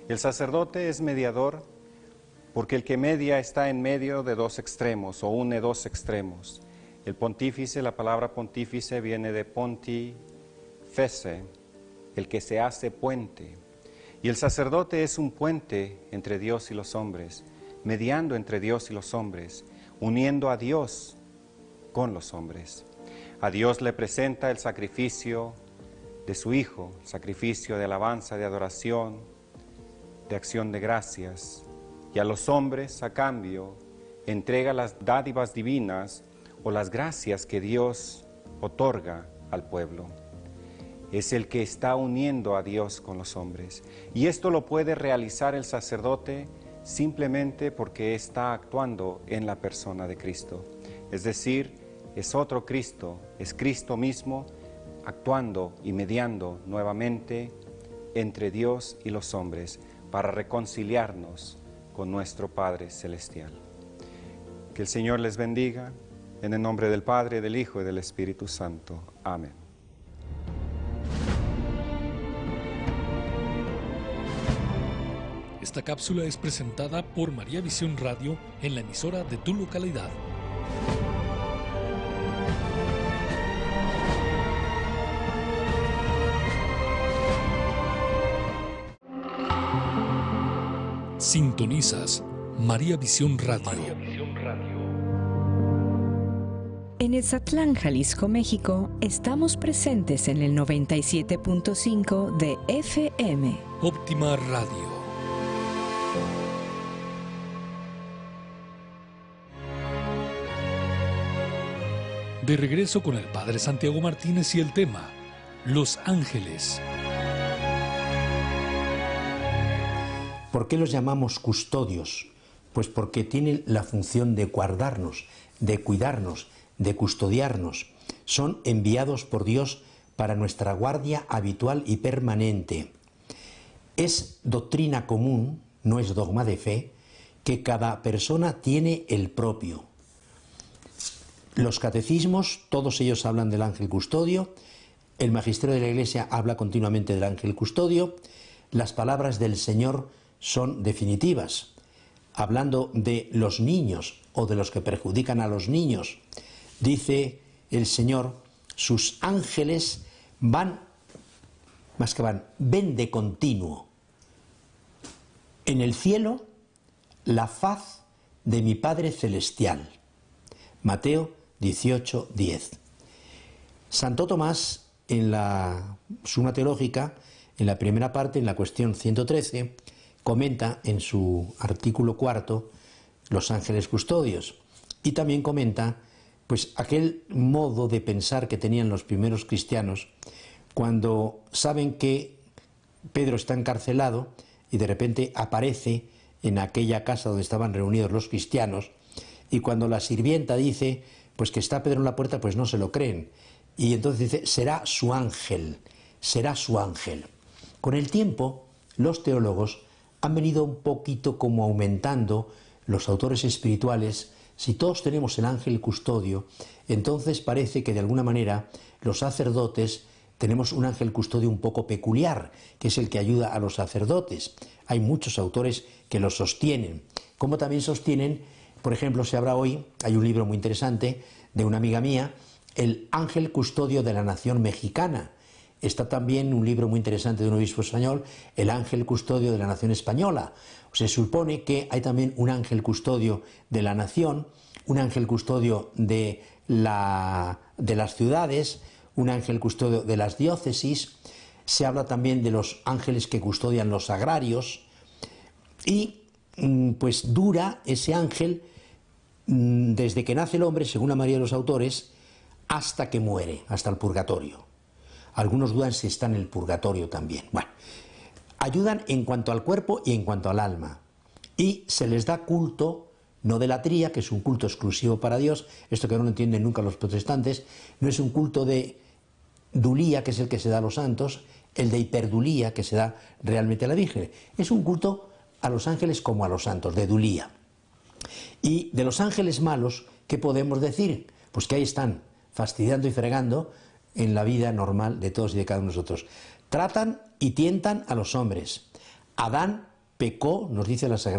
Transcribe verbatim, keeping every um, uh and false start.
El sacerdote es mediador porque el que media está en medio de dos extremos o une dos extremos. El pontífice, la palabra pontífice viene de ponti fese, el que se hace puente. Y el sacerdote es un puente entre Dios y los hombres, mediando entre Dios y los hombres, uniendo a Dios con los hombres. A Dios le presenta el sacrificio de su Hijo, sacrificio de alabanza, de adoración, de acción de gracias. Y a los hombres, a cambio, entrega las dádivas divinas o las gracias que Dios otorga al pueblo. Es el que está uniendo a Dios con los hombres. Y esto lo puede realizar el sacerdote simplemente porque está actuando en la persona de Cristo. Es decir, es otro Cristo, es Cristo mismo actuando y mediando nuevamente entre Dios y los hombres para reconciliarnos con nuestro Padre Celestial. Que el Señor les bendiga, en el nombre del Padre, del Hijo y del Espíritu Santo. Amén. Esta cápsula es presentada por María Visión Radio en la emisora de tu localidad. Sintonizas María Visión Radio. María Visión Radio. En Etzatlán, Jalisco, México, estamos presentes en el noventa y siete punto cinco de F M. Óptima Radio. De regreso con el Padre Santiago Martínez y el tema Los Ángeles. ¿Por qué los llamamos custodios? Pues porque tienen la función de guardarnos, de cuidarnos, de custodiarnos. Son enviados por Dios para nuestra guardia habitual y permanente. Es doctrina común, no es dogma de fe, que cada persona tiene el propio. Los catecismos, todos ellos hablan del ángel custodio, el magisterio de la Iglesia habla continuamente del ángel custodio, las palabras del Señor son definitivas. Hablando de los niños o de los que perjudican a los niños, dice el Señor, sus ángeles van, más que van, ven de continuo. En el cielo, la faz de mi Padre Celestial. Mateo dieciocho, diez. Santo Tomás, en la Suma Teológica, en la primera parte, en la cuestión ciento trece, comenta en su artículo cuarto los ángeles custodios y también comenta pues aquel modo de pensar que tenían los primeros cristianos cuando saben que Pedro está encarcelado y de repente aparece en aquella casa donde estaban reunidos los cristianos, y cuando la sirvienta dice pues que está Pedro en la puerta, pues no se lo creen, y entonces dice será su ángel, será su ángel. Con el tiempo los teólogos han venido un poquito como aumentando, los autores espirituales. Si todos tenemos el ángel custodio, entonces parece que de alguna manera los sacerdotes tenemos un ángel custodio un poco peculiar, que es el que ayuda a los sacerdotes. Hay muchos autores que lo sostienen, como también sostienen, por ejemplo, se habla hoy, hay un libro muy interesante de una amiga mía, El ángel custodio de la nación mexicana. Está también un libro muy interesante de un obispo español, El ángel custodio de la nación española. Se supone que hay también un ángel custodio de la nación, un ángel custodio de, la, de las ciudades, un ángel custodio de las diócesis. Se habla también de los ángeles que custodian los agrarios. Y pues dura ese ángel desde que nace el hombre, según la mayoría de los autores, hasta que muere, hasta el purgatorio. Algunos dudan si está en el purgatorio también. Bueno, ayudan en cuanto al cuerpo y en cuanto al alma. Y se les da culto, no de latría, que es un culto exclusivo para Dios, esto que no lo entienden nunca los protestantes, no es un culto de dulía, que es el que se da a los santos, el de hiperdulía, que se da realmente a la Virgen. Es un culto a los ángeles como a los santos, de dulía. Y de los ángeles malos, ¿qué podemos decir? Pues que ahí están, fastidiando y fregando en la vida normal de todos y de cada uno de nosotros. Tratan y tientan a los hombres. Adán pecó, nos dice la Sagrada